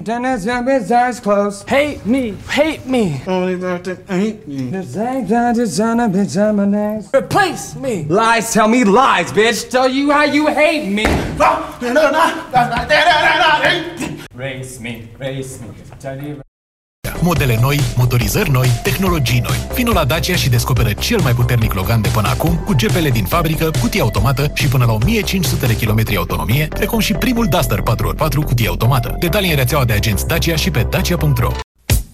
Dennis with his eyes closed. Hate me, hate me. Only that hate me. The same time to son of bitch on my neck. Replace me. Lies tell me lies, bitch. Tell you how you hate me. Race me, race me. Modele noi, motorizări noi, tehnologii noi. Vino la Dacia și descoperă cel mai puternic Logan de până acum, cu GPL din fabrică, cutie automată și până la 1500 de kilometri autonomie, precum și primul Duster 4x4 cutie automată. Detalii în rețeaua de agenți Dacia și pe dacia.ro.